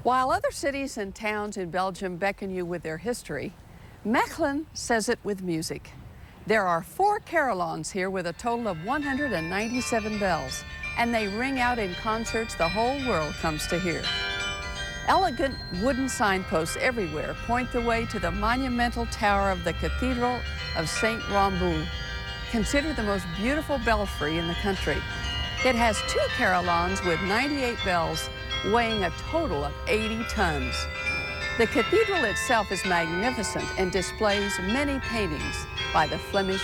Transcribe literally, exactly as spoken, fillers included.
While other cities and towns in Belgium beckon you with their history, Mechelen says it with music. There are four carillons here with a total of one hundred ninety-seven bells, and they ring out in concerts the whole world comes to hear. Elegant wooden signposts everywhere point the way to the monumental tower of the Cathedral of Saint Ramboul, considered the most beautiful belfry in the country. It has two carillons with ninety-eight bells, weighing a total of eighty tons. The cathedral itself is magnificent and displays many paintings by the Flemish